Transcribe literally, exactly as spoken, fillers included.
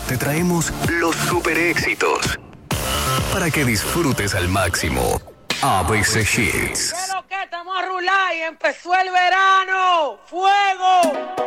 te traemos los super éxitos para que disfrutes al máximo. A B C Hits. ¿Qué lo que estamos a rular y empezó el verano? ¡Fuego!